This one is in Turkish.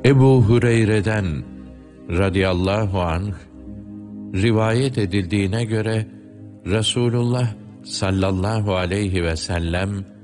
Ebu Hureyre'den radıyallahu anh rivayet edildiğine göre Resulullah sallallahu aleyhi ve sellem